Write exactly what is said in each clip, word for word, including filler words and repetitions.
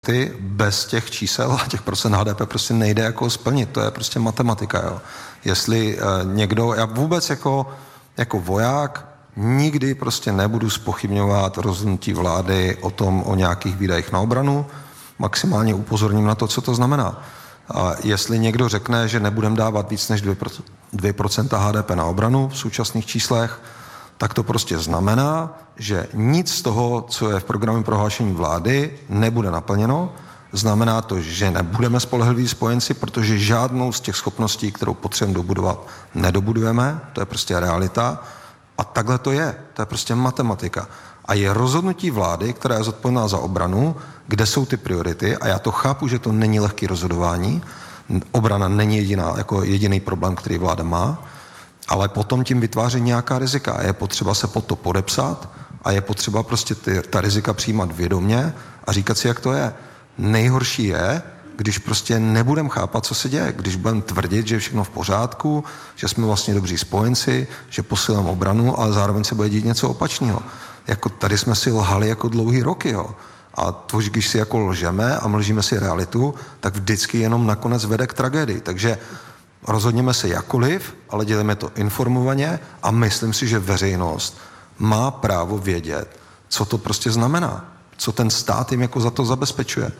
priority bez těch čísel a těch procent H D P prostě nejde jako splnit. To je prostě matematika, jo. Jestli uh, někdo, já vůbec jako, jako voják nikdy prostě nebudu zpochybňovat rozhodnutí vlády o tom, o nějakých výdajích na obranu, maximálně upozorním na to, co to znamená. A jestli někdo řekne, že nebudeme dávat víc než dvě procenta H D P na obranu v současných číslech, tak to prostě znamená, že nic z toho, co je v programovém prohlášení vlády, nebude naplněno. Znamená to, že nebudeme spolehliví spojenci, protože žádnou z těch schopností, kterou potřebujeme dobudovat, nedobudujeme. To je prostě realita. A takhle to je. To je prostě matematika. A je rozhodnutí vlády, která je zodpovědná za obranu, kde jsou ty priority. A já to chápu, že to není lehké rozhodování. Obrana není jediná, jako jediný problém, který vláda má. Ale potom tím vytváří nějaká rizika. A je potřeba se pod to podepsat a je potřeba prostě ty, ta rizika přijímat vědomě a říkat si, jak to je. Nejhorší je, když prostě nebudeme chápat, co se děje, když budeme tvrdit, že je všechno v pořádku, že jsme vlastně dobří spojenci, že posilujeme obranu, ale zároveň se bude dít něco opačného. Jako tady jsme si lhali jako dlouhý roky, jo. A to, když si jako lžeme a mlžíme si realitu, tak vždycky jenom nakonec vede k tragédii. Takže rozhodněme se jakoliv, ale děláme to informovaně a myslím si, že veřejnost má právo vědět, co to prostě znamená, co ten stát jim jako za to zabezpečuje.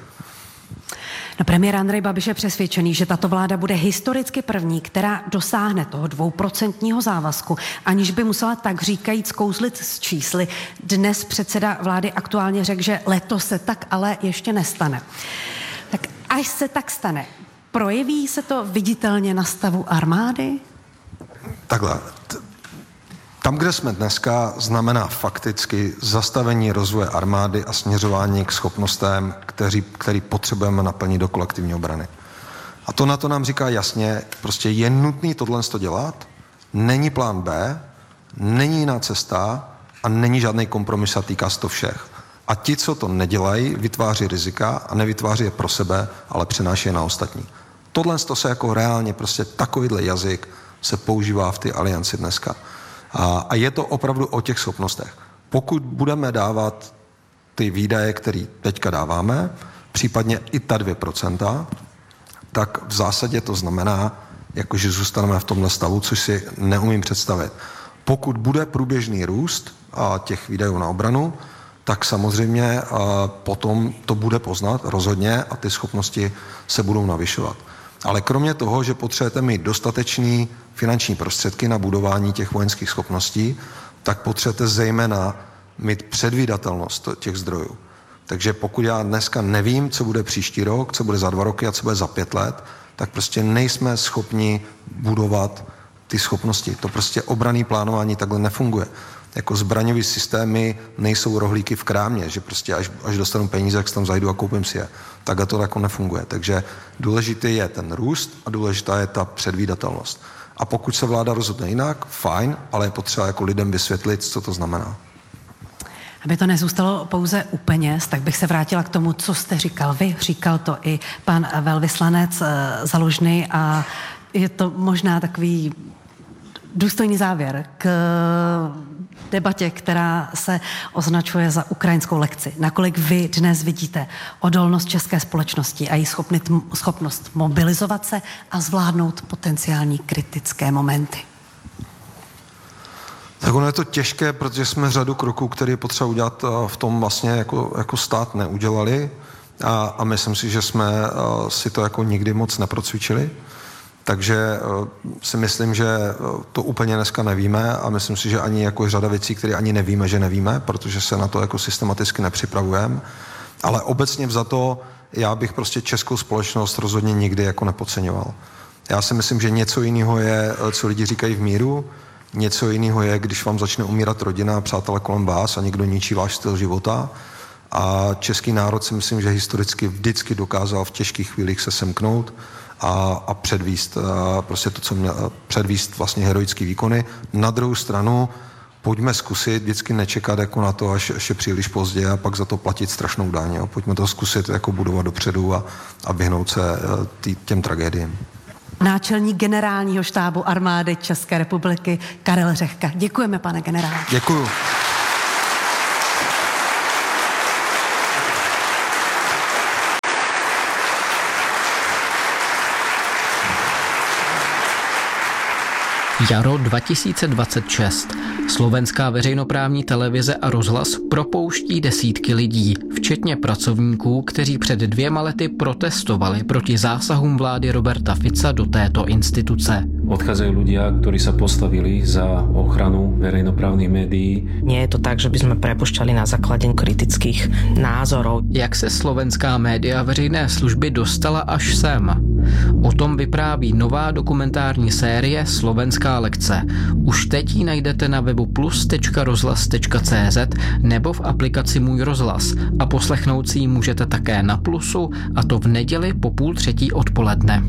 No, premiér Andrej Babiš je přesvědčený, že tato vláda bude historicky první, která dosáhne toho dvouprocentního závazku, aniž by musela tak říkajíc kouzlit s čísly. Dnes předseda vlády aktuálně řekl, že letos se tak ale ještě nestane. Tak až se tak stane, projeví se to viditelně na stavu armády? Takhle. Tam, kde jsme dneska, znamená fakticky zastavení rozvoje armády a směřování k schopnostem, který, který potřebujeme naplnit do kolektivní obrany. A to na to nám říká jasně, prostě je nutný tohle dělat, není plán B, není jiná cesta a není žádný kompromis a týká se to všech. A ti, co to nedělají, vytváří rizika a nevytváří je pro sebe, ale přenáší je na ostatní. Tohle se jako reálně prostě takovýhle jazyk se používá v té alianci dneska. A, a je to opravdu o těch schopnostech. Pokud budeme dávat ty výdaje, které teďka dáváme, případně i ta dvě procenta, tak v zásadě to znamená, jakože zůstaneme v tomhle stavu, což si neumím představit. Pokud bude průběžný růst a těch výdajů na obranu, tak samozřejmě potom to bude poznat rozhodně a ty schopnosti se budou navyšovat. Ale kromě toho, že potřebujete mít dostatečný finanční prostředky na budování těch vojenských schopností, tak potřebujete zejména mít předvídatelnost těch zdrojů. Takže pokud já dneska nevím, co bude příští rok, co bude za dva roky a co bude za pět let, tak prostě nejsme schopni budovat ty schopnosti. To prostě obranné plánování takhle nefunguje. Jako zbraňové systémy nejsou rohlíky v krámě, že prostě až, až dostanu peníze, jak tam zajdu a koupím si je. Takhle to jako nefunguje. Takže důležitý je ten růst a důležitá je ta předvídatelnost. A pokud se vláda rozhodne jinak, fajn, ale je potřeba jako lidem vysvětlit, co to znamená. Aby to nezůstalo pouze u peněz, tak bych se vrátila k tomu, co jste říkal vy. Říkal to i pan velvyslanec Zalužný a je to možná takový důstojný závěr k debatě, která se označuje za ukrajinskou lekci. Nakolik vy dnes vidíte odolnost české společnosti a její schopnost mobilizovat se a zvládnout potenciální kritické momenty? Tak ono je to těžké, protože jsme řadu kroků, které je potřeba udělat, v tom vlastně jako, jako stát neudělali a, a myslím si, že jsme si to jako nikdy moc neprocvičili. Takže si myslím, že to úplně dneska nevíme a myslím si, že ani jako řada věcí, které ani nevíme, že nevíme, protože se na to jako systematicky nepřipravujeme. Ale obecně vzato já bych prostě českou společnost rozhodně nikdy jako nepodceňoval. Já si myslím, že něco jiného je, co lidi říkají v míru, něco jiného je, když vám začne umírat rodina a přátelé kolem vás a někdo ničí váš styl života. A český národ si myslím, že historicky vždycky dokázal v těžkých chvílích se semknout a, a předvíst a prostě to, co měl, předvíst vlastně heroický výkony. Na druhou stranu pojďme zkusit vždycky nečekat jako na to, až ještě příliš pozdě a pak za to platit strašnou daň. Jo. Pojďme to zkusit jako budovat dopředu a, a vyhnout se tý, těm tragédiím. Náčelník generálního štábu armády České republiky Karel Řehka. Děkujeme, pane generále. Děkuju. Jaro dva tisíce dvacet šest. Slovenská veřejnoprávní televize a rozhlas propouští desítky lidí, včetně pracovníků, kteří před dvěma lety protestovali proti zásahům vlády Roberta Fica do této instituce. Odchádzajú ľudia, ktorí sa postavili za ochranu verejnoprávnych médií. Nie je to tak, že by sme prepušťali na základe kritických názorov. Jak se slovenská média veřejné služby dostala až sem? O tom vypráví nová dokumentární série Slovenská lekce. Už teď ji najdete na webu plus tečka rozhlas tečka cé zet nebo v aplikaci Můj rozhlas a poslechnout si ji můžete také na Plusu, a to v neděli po půl třetí odpoledne.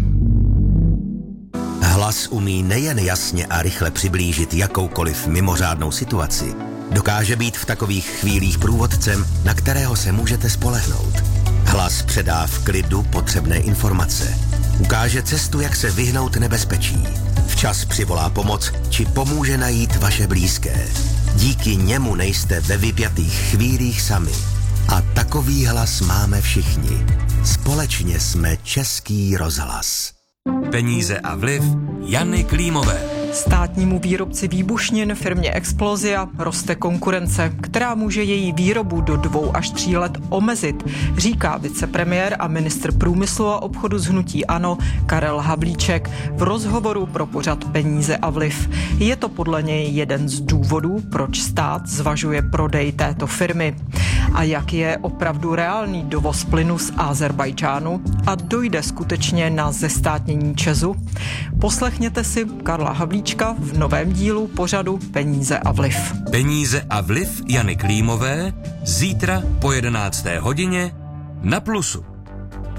Hlas umí nejen jasně a rychle přiblížit jakoukoliv mimořádnou situaci, dokáže být v takových chvílích průvodcem, na kterého se můžete spolehnout. Hlas předá v klidu potřebné informace. Ukáže cestu, jak se vyhnout nebezpečí. Včas přivolá pomoc, či pomůže najít vaše blízké. Díky němu nejste ve vypjatých chvílích sami. A takový hlas máme všichni. Společně jsme Český rozhlas. Peníze a vliv Jany Klímové. Státnímu výrobci výbušnin firmě Explosia roste konkurence, která může její výrobu do dvou až tří let omezit, říká vicepremiér a ministr průmyslu a obchodu z hnutí ANO Karel Havlíček v rozhovoru pro pořad Peníze a vliv. Je to podle něj jeden z důvodů, proč stát zvažuje prodej této firmy. A jak je opravdu reálný dovoz plynu z Azerbajdžánu a dojde skutečně na zestátnění ČEZu? Poslechněte si Karla Havlíčka v novém dílu pořadu Peníze a vliv. Peníze a vliv Jany Klímové zítra po jedenácté hodině na Plusu.